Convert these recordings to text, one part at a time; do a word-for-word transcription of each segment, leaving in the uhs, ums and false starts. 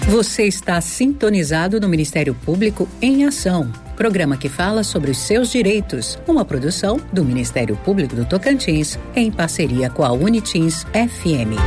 Você está sintonizado no Ministério Público em Ação, programa que fala sobre os seus direitos, uma produção do Ministério Público do Tocantins, em parceria com a Unitins F M.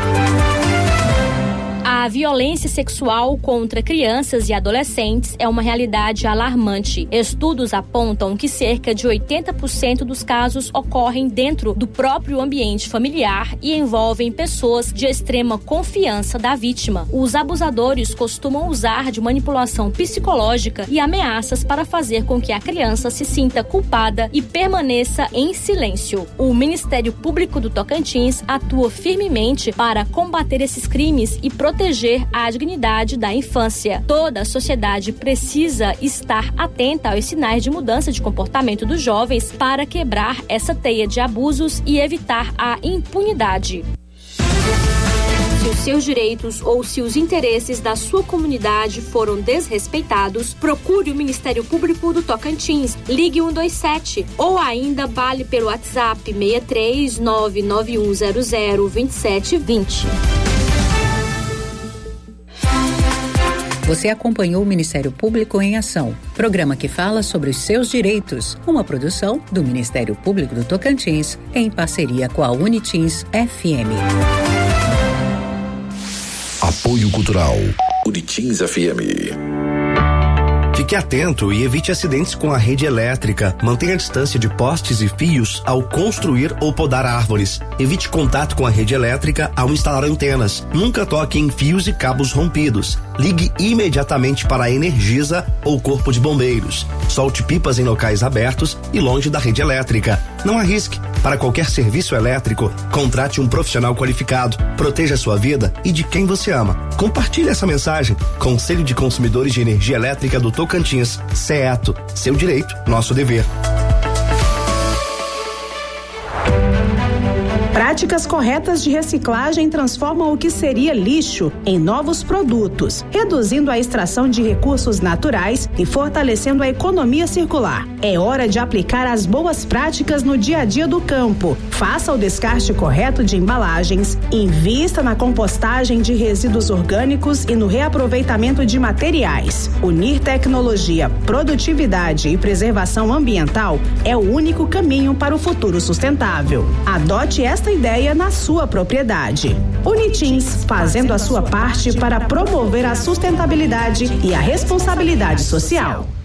A violência sexual contra crianças e adolescentes é uma realidade alarmante. Estudos apontam que cerca de oitenta por cento dos casos ocorrem dentro do próprio ambiente familiar e envolvem pessoas de extrema confiança da vítima. Os abusadores costumam usar de manipulação psicológica e ameaças para fazer com que a criança se sinta culpada e permaneça em silêncio. O Ministério Público do Tocantins atua firmemente para combater esses crimes e proteger a dignidade da infância. Toda a sociedade precisa estar atenta aos sinais de mudança de comportamento dos jovens para quebrar essa teia de abusos e evitar a impunidade. Se os seus direitos ou se os interesses da sua comunidade foram desrespeitados, procure o Ministério Público do Tocantins. Ligue um dois sete ou ainda fale pelo WhatsApp seis três nove nove um zero zero dois sete dois zero. Você acompanhou o Ministério Público em Ação, programa que fala sobre os seus direitos, uma produção do Ministério Público do Tocantins, em parceria com a Unitins F M. Apoio Cultural Unitins F M. Fique atento e evite acidentes com a rede elétrica. Mantenha a distância de postes e fios ao construir ou podar árvores. Evite contato com a rede elétrica ao instalar antenas. Nunca toque em fios e cabos rompidos. Ligue imediatamente para a Energisa ou Corpo de Bombeiros. Solte pipas em locais abertos e longe da rede elétrica. Não arrisque. Para qualquer serviço elétrico, contrate um profissional qualificado. Proteja a sua vida e de quem você ama. Compartilhe essa mensagem. Conselho de Consumidores de Energia Elétrica do Tocantins, CEETO. Seu direito, nosso dever. Práticas corretas de reciclagem transformam o que seria lixo em novos produtos, reduzindo a extração de recursos naturais e fortalecendo a economia circular. É hora de aplicar as boas práticas no dia a dia do campo. Faça o descarte correto de embalagens, invista na compostagem de resíduos orgânicos e no reaproveitamento de materiais. Unir tecnologia, produtividade e preservação ambiental é o único caminho para o futuro sustentável. Adote esta ideia na sua propriedade. Unitins, fazendo a sua parte para promover a sustentabilidade e a responsabilidade social.